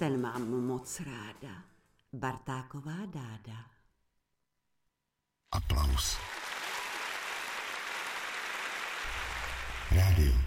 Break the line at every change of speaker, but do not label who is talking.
Ten mám moc ráda. Bartáková Dáda.
Aplaus. Rádio